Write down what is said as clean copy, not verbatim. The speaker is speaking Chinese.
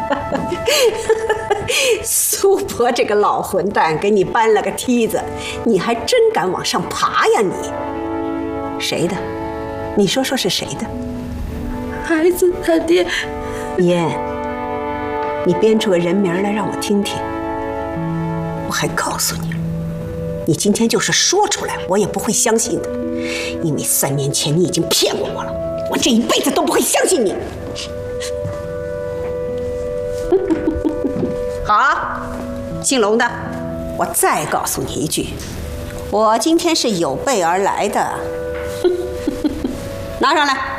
苏婆这个老混蛋给你搬了个梯子，你还真敢往上爬呀你？谁的？你说说是谁的？ 孩子他爹。 燕，你编出个人名来让我听听。我还告诉你了，你今天就是说出来，我也不会相信的，因为3年前你已经骗过我了，我这一辈子都不会相信你。好，姓龙的，我再告诉你一句，我今天是有备而来的，拿上来。